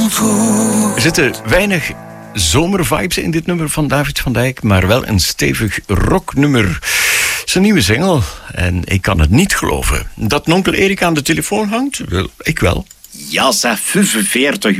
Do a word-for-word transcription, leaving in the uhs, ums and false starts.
Er zitten weinig zomervibes in dit nummer van David van Dijk, maar wel een stevig rocknummer. Zijn nieuwe single. En ik kan het niet geloven. Dat nonkel Erik aan de telefoon hangt? Wel, ik wel. Ja, zeg, vijfenveertig